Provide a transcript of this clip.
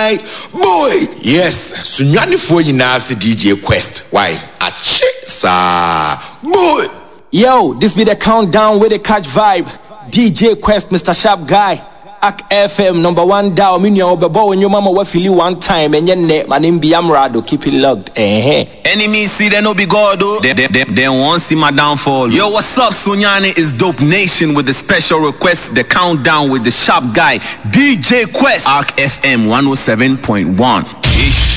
Guy. Boy, yes, Sunyani for you now, DJ Quest. Why? A chick, sir. Boy. Yo, this be the countdown with the catch vibe. DJ Quest, Mr. Sharp Guy. Ak FM #1 dial. Minya obebo when your mama will feel you one time and yenne my name be Amrado. Keep it locked. Enemies see they no be God though. They won't see my downfall. Yo, what's up, Sunyani? Is Dope Nation with the special request, the countdown with the Sharp Guy, DJ Quest. Ak FM 107.1.